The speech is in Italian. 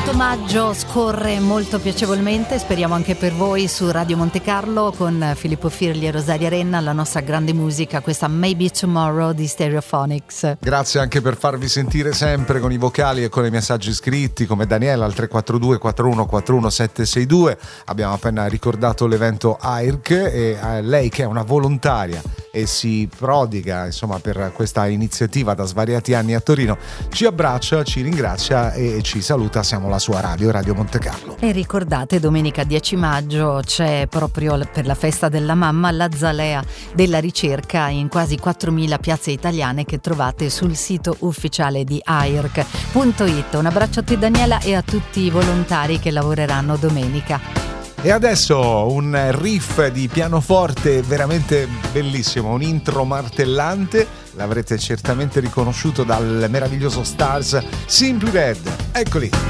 8 maggio scorre molto piacevolmente, speriamo anche per voi, su Radio Monte Carlo con Filippo Firli e Rosaria Renna, la nostra grande musica, questa Maybe Tomorrow di Stereophonics. Grazie anche per farvi sentire sempre con i vocali e con i messaggi scritti, come Daniela al 342 4141 762. Abbiamo appena ricordato l'evento AIRC e lei, che è una volontaria e si prodiga insomma per questa iniziativa da svariati anni a Torino, ci abbraccia, ci ringrazia e ci saluta. Siamo la sua radio, Radio Monte Carlo. E ricordate, domenica 10 maggio c'è proprio per la festa della mamma l'Azalea della ricerca in quasi 4.000 piazze italiane che trovate sul sito ufficiale di AIRC.it. Un abbraccio a te Daniela e a tutti i volontari che lavoreranno domenica. E adesso un riff di pianoforte veramente bellissimo, un intro martellante, l'avrete certamente riconosciuto dal meraviglioso Stars, Simply Red. Eccoli.